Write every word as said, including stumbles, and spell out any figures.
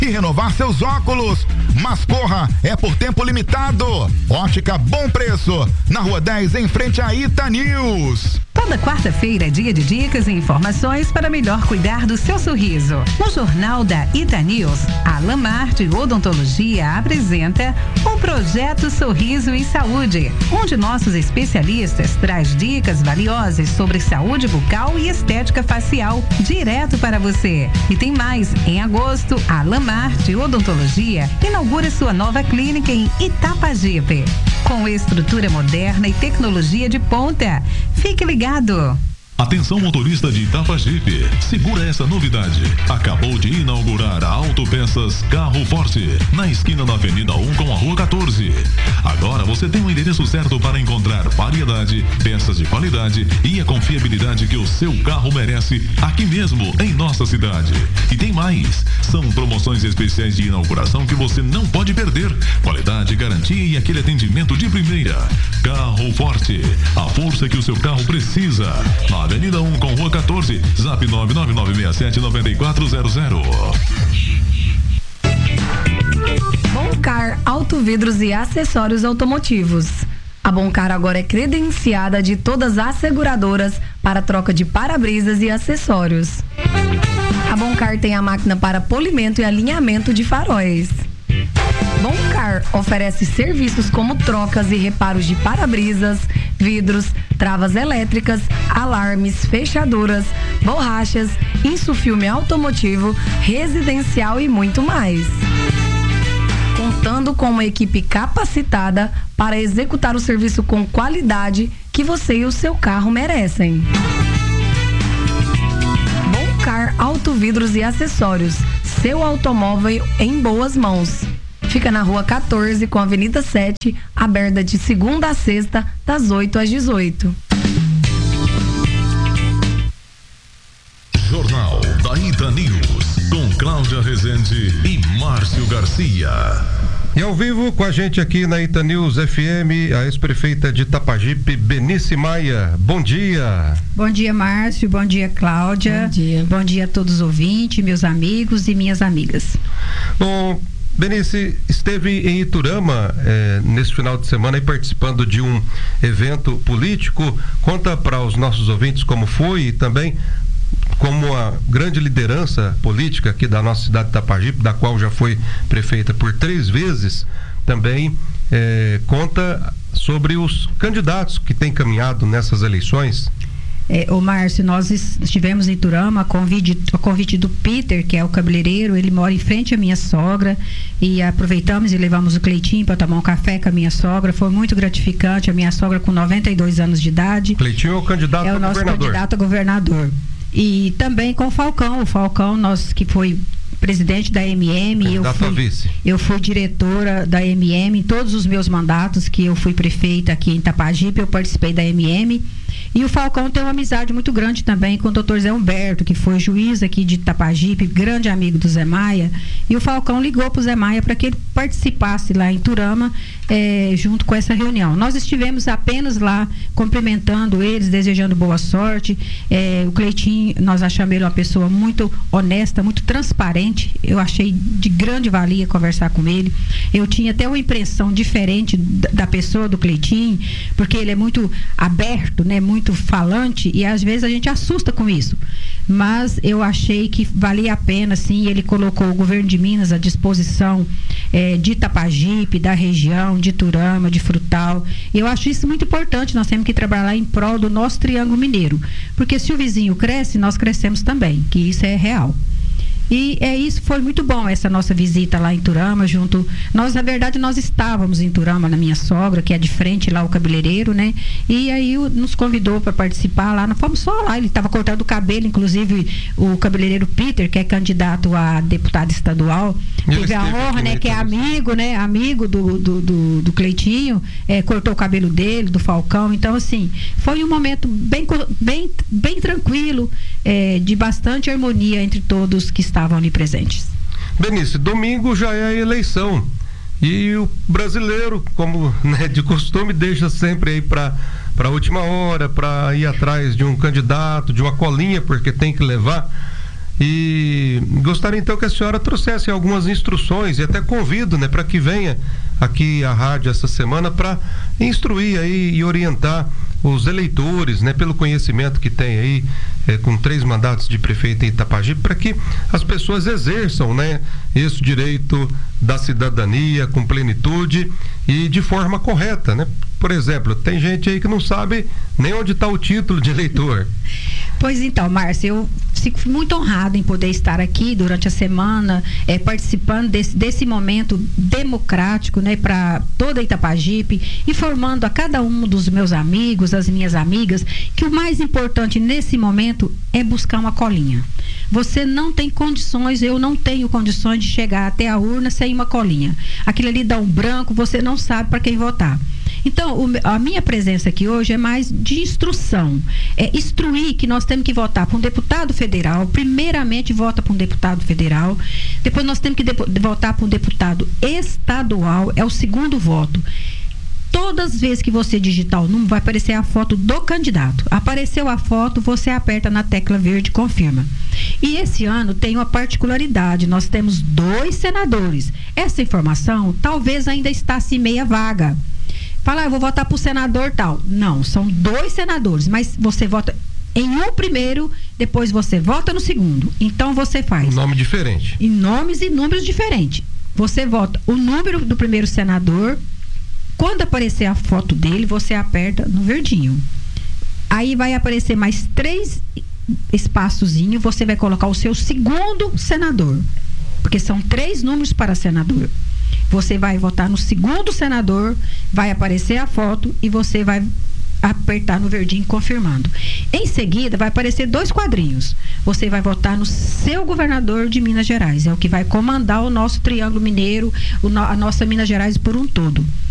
e renovar seus óculos. Mas corra, é por tempo limitado. Ótica Bom Preço, na Rua dez, em frente à Ita News. Toda quarta-feira é dia de dicas e informações para melhor cuidar do seu sorriso. No Jornal da Ita News, a Lamarte Odontologia apresenta o Projeto Sorriso e Saúde, onde nossos especialistas traz dicas valiosas sobre saúde bucal e estética facial, direto para você. E tem mais, em agosto, a Lamarte Odontologia inaugura sua nova clínica em Itapajipe, com estrutura moderna e tecnologia de ponta. Fique ligado. Atenção, motorista de Itapajipe, segura essa novidade. Acabou de inaugurar a Autopeças Carro Forte, na esquina da Avenida um com a Rua quatorze. Agora você tem o endereço certo para encontrar variedade, peças de qualidade e a confiabilidade que o seu carro merece aqui mesmo, em nossa cidade. E tem mais, são promoções especiais de inauguração que você não pode perder. Qualidade, garantia e aquele atendimento de primeira. Carro Forte, a força que o seu carro precisa. Na Avenida um com Rua quatorze, zap nove nove nove seis sete nove quatro zero zero. Boncar Autovidros e Acessórios Automotivos. A Boncar agora é credenciada de todas as seguradoras para troca de para-brisas e acessórios. A Boncar tem a máquina para polimento e alinhamento de faróis. Boncar oferece serviços como trocas e reparos de para-brisas, vidros, travas elétricas, alarmes, fechaduras, borrachas, insufilme automotivo, residencial e muito mais. Contando com uma equipe capacitada para executar o serviço com qualidade que você e o seu carro merecem. Boncar Autovidros e Acessórios, seu automóvel em boas mãos. Fica na Rua quatorze com a Avenida sete, aberta de segunda a sexta, das oito às dezoito. Jornal da Ita News, com Cláudia Rezende e Márcio Garcia. E ao vivo com a gente aqui na Ita News F M, a ex-prefeita de Itapajipe, Benice Maia. Bom dia. Bom dia, Márcio. Bom dia, Cláudia. Bom dia. Bom dia a todos os ouvintes, meus amigos e minhas amigas. Bom, Benice esteve em Iturama eh, nesse final de semana e participando de um evento político. Conta para os nossos ouvintes como foi e também como a grande liderança política aqui da nossa cidade de Itapajipe, da qual já foi prefeita por três vezes, também eh, conta sobre os candidatos que têm caminhado nessas eleições. É, ô Márcio, nós estivemos em Iturama a convite, a convite do Peter, que é o cabeleireiro. Ele mora em frente à minha sogra, e aproveitamos e levamos o Cleitinho para tomar um café com a minha sogra. Foi muito gratificante. A minha sogra com noventa e dois anos de idade. Cleitinho é o candidato é o a nosso governador. candidato a governador. E também com o Falcão, o Falcão, nós que foi presidente da M M, eu fui, eu fui diretora da M M em todos os meus mandatos que eu fui prefeita aqui em Itapajipe, eu participei da M M. E o Falcão tem uma amizade muito grande também com o doutor Zé Humberto, que foi juiz aqui de Itapajipe, grande amigo do Zé Maia. E o Falcão ligou para o Zé Maia para que ele participasse lá em Iturama, eh, junto com essa reunião. Nós estivemos apenas lá cumprimentando eles, desejando boa sorte. Eh, o Cleitinho, nós achamos ele uma pessoa muito honesta, muito transparente. Eu achei de grande valia conversar com ele. Eu tinha até uma impressão diferente da, da pessoa do Cleitinho, porque ele é muito aberto, né? Muito falante, e às vezes a gente assusta com isso, mas eu achei que valia a pena, sim. Ele colocou o governo de Minas à disposição eh, de Itapajipe, da região, de Iturama, de Frutal, e eu acho isso muito importante. Nós temos que trabalhar em prol do nosso Triângulo Mineiro, porque se o vizinho cresce, nós crescemos também, que isso é real. E é isso, foi muito bom essa nossa visita lá em Iturama, junto, nós na verdade nós estávamos em Iturama, na minha sogra, que é de frente lá o cabeleireiro, né? E aí o, nos convidou para participar lá, nós fomos só lá, ele estava cortando o cabelo, inclusive o cabeleireiro Peter, que é candidato a deputado estadual, teve a honra, né? Que é amigo, né? Amigo do, do, do, do Cleitinho, é, cortou o cabelo dele, do Falcão. Então assim, foi um momento bem, bem, bem tranquilo, é, de bastante harmonia entre todos que estavam estavam ali presentes. Benice, domingo já é a eleição e o brasileiro, como, né, de costume, deixa sempre aí para para a última hora, para ir atrás de um candidato, de uma colinha, porque tem que levar. E gostaria então que a senhora trouxesse algumas instruções e até convido, né, para que venha aqui à rádio essa semana para instruir aí e orientar os eleitores, né, pelo conhecimento que tem aí, é, com três mandatos de prefeito em Itapajipe, para que as pessoas exerçam, né, esse direito da cidadania com plenitude e de forma correta, né? Por exemplo, tem gente aí que não sabe nem onde está o título de eleitor. Pois então, Márcia, eu fico muito honrada em poder estar aqui durante a semana, é, participando desse, desse momento democrático, né, para toda Itapajipe, informando a cada um dos meus amigos, as minhas amigas, que o mais importante nesse momento é buscar uma colinha. Você não tem condições, eu não tenho condições de chegar até a urna sem uma colinha. Aquilo ali dá um branco, você não sabe para quem votar. Então, o, a minha presença aqui hoje é mais de instrução, é instruir que nós temos que votar para um deputado federal, primeiramente vota para um deputado federal, depois nós temos que de, votar para um deputado estadual, é o segundo voto. Todas as vezes que você digitar o número, vai aparecer a foto do candidato. Apareceu a foto, você aperta na tecla verde e confirma. E esse ano tem uma particularidade, nós temos dois senadores. Essa informação talvez ainda está assim meia vaga. Fala, ah, eu vou votar para o senador tal. Não, são dois senadores, mas você vota em um primeiro, depois você vota no segundo. Então você faz. Nome diferente. Em nomes e números diferentes. Você vota o número do primeiro senador. Quando aparecer a foto dele, você aperta no verdinho. Aí vai aparecer mais três espaçozinhos, você vai colocar o seu segundo senador. Porque são três números para senador. Você vai votar no segundo senador, vai aparecer a foto e você vai apertar no verdinho confirmando. Em seguida, vai aparecer dois quadrinhos. Você vai votar no seu governador de Minas Gerais. É o que vai comandar o nosso Triângulo Mineiro, o no, a nossa Minas Gerais por um todo.